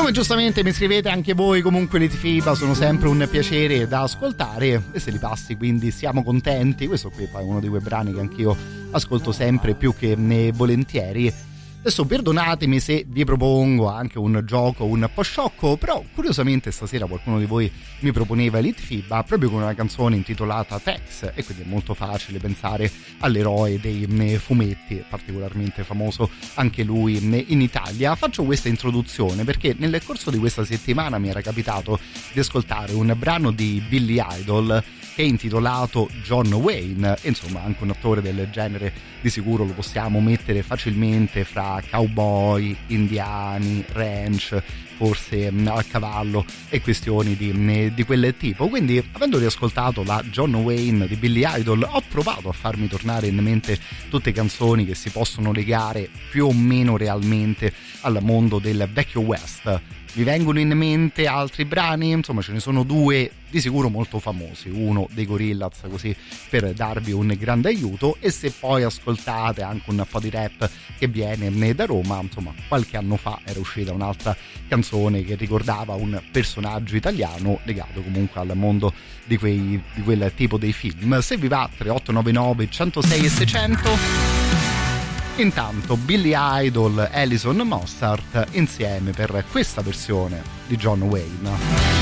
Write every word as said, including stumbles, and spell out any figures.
Come giustamente mi scrivete anche voi, comunque le Fiba sono sempre un piacere da ascoltare e se li passi quindi siamo contenti. Questo qui è uno di quei brani che anch'io ascolto sempre più che volentieri. Adesso perdonatemi se vi propongo anche un gioco un po' sciocco, però curiosamente stasera qualcuno di voi mi proponeva Elite Fiba proprio con una canzone intitolata Tex, e quindi è molto facile pensare all'eroe dei fumetti, particolarmente famoso anche lui in Italia. Faccio questa introduzione perché nel corso di questa settimana mi era capitato di ascoltare un brano di Billy Idol che è intitolato John Wayne, e insomma anche un attore del genere di sicuro lo possiamo mettere facilmente fra cowboy, indiani, ranch, forse a cavallo e questioni di, di quel tipo. Quindi, avendo riascoltato la John Wayne di Billy Idol, ho provato a farmi tornare in mente tutte canzoni che si possono legare più o meno realmente al mondo del vecchio West. Vi vengono in mente altri brani? Insomma, ce ne sono due di sicuro molto famosi, uno dei Gorillaz, così per darvi un grande aiuto, e se poi ascoltate anche un po' di rap che viene da Roma, insomma qualche anno fa era uscita un'altra canzone che ricordava un personaggio italiano legato comunque al mondo di, quei, di quel tipo dei film. Se vi va, tre otto nove nove uno zero sei e seicento. Intanto Billy Idol, Alison Mostert insieme per questa versione di John Wayne.